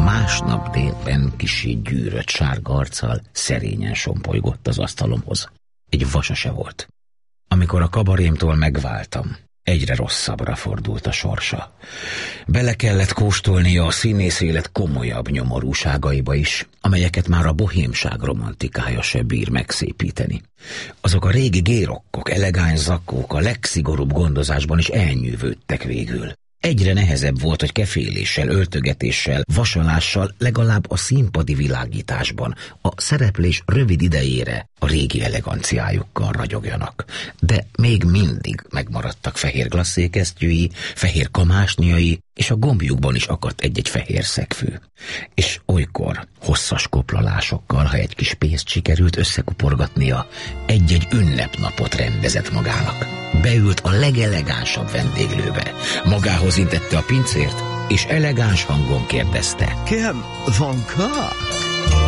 Másnap délben kissé gyűrött sárga arccal szerényen sompolygott az asztalomhoz. Egy vasa se volt. Amikor a kabarémtól megváltam, egyre rosszabbra fordult a sorsa. Bele kellett kóstolnia a színész élet komolyabb nyomorúságaiba is, amelyeket már a bohémság romantikája se bír megszépíteni. Azok a régi gérokkok, elegáns zakkók a legszigorúbb gondozásban is elnyűvődtek végül. Egyre nehezebb volt, hogy keféléssel, öltögetéssel, vasalással legalább a színpadi világításban, a szereplés rövid idejére a régi eleganciájukkal ragyogjanak. De még mindig megmaradtak fehér glasszékesztyűi, fehér kamásnyai, és a gombjukban is akadt egy-egy fehér szegfű. És olykor hosszas koplalásokkal, ha egy kis pénzt sikerült összekuporgatnia, egy-egy ünnepnapot rendezett magának. Beült a legelegánsabb vendéglőbe, magához intette a pincért, és elegáns hangon kérdezte: Kérem, van kár?